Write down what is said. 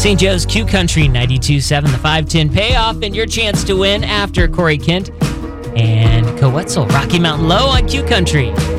St. Joe's Q Country 92.7, the 510 payoff, and your chance to win after Corey Kent and Coetzel. Rocky Mountain Low on Q Country.